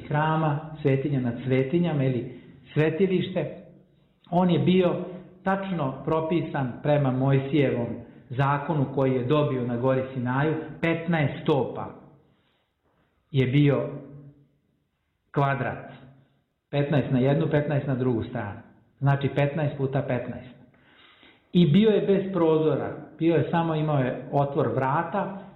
hrama, svetinja nad svetinjama ili svetilište, on je bio tačno propisan prema Mojsijevom zakonu koji je dobio na gori Sinaju. 15 stopa je bio kvadrat. 15 na jednu, 15 na drugu stranu. Znači 15 puta 15. I bio je bez prozora. Imao je otvor vrata